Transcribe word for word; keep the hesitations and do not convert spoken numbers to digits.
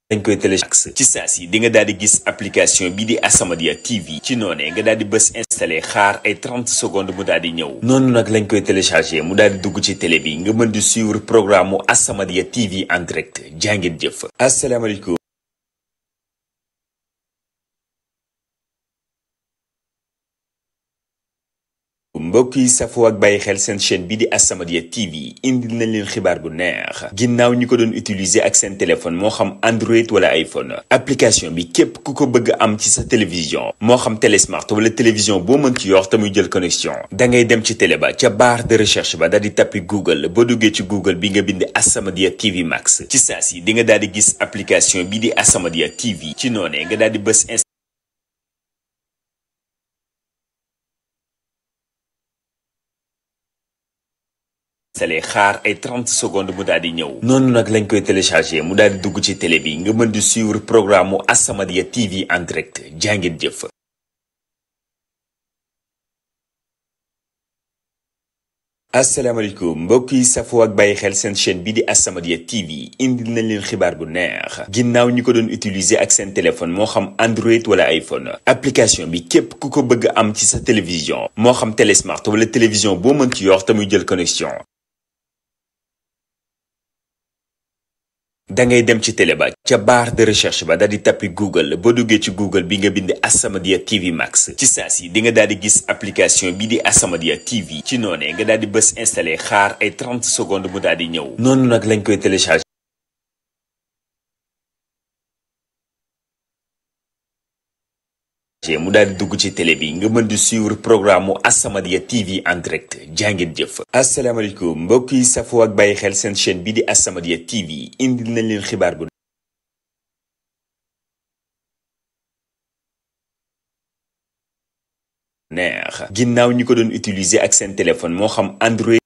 dañ koy télécharger ci saa si di nga daal di gis application bi di As-Samadiyya T V ci noonee nga daal di bës installé xaar ay trente secondes mu daal di ñëw noonu nag lañ koy télécharger mu daal di dugg ci télé bi nga mën di suivre programme mu As-Samadiyya T V en direct jàngeen jëf. asalaamaaleykum. mbokk yi safoo ak bàyyi xel seen chaîne bi di As-Samadiyya T V indil nañ leen xibaar bu neex ginnaaw ñi ko doon utiliser ak seen téléphone moo xam Android wala iPhone application bi képp ku ko bëgg am ci sa télévision moo xam télé smart wala télévision boo mën ci yor te muy jël connexion da ngay dem ci télé ba ca barre de recherche ba daal di tappi Google boo duggee ci Google bi nga bind As-Samadiyya T V Max ci saa si di nga daal di gis application bi di As-Samadiyya T V ci noonee nga daal di bës installé xaar ay trente secondes mu daal di ñëw noonu nag lañ koy télécharger mu daal di dugg ci télé bi nga mën di suivre programme mu As-Samadiyya T V en direct jàngeen jëf. asalaamaaleykum mbokk yi safoo ak bàyyi xel seen chaîne bi di As-Samadiyya T V indil nañ leen xibaar bu neex ginnaaw ñi ko doon utiliser ak seen téléphone moo xam Android wala iPhone application bi képp ku ko bëgg am ci sa télévision moo xam télé smart wala télévision boo mën ci yor te muy jël connexion da ngay dem ci télé ba ca barre de recherche ba daal di tappi Google boo duggee ci Google bi nga bind As-Samadiyya T V Max ci saa si di nga daal di gis application bi di As-Samadiyya T V ci noonee nga daal di bës installé xaar ay trente secondes mu daal di ñëw noonu nag lañ koy télécharger mu daal di dugg ci télé bi nga mën di suivre programme mu As-Samadiyya T V en direct jàngeen jëf. asalaamaaleykum mbokk yi safoo ak bàyyi xel seen chaîne bi di As-Samadiyya T V indil nañ leen xibaar bu neex ginnaaw ñi ko doon utiliser ak seen téléphone moo xam Android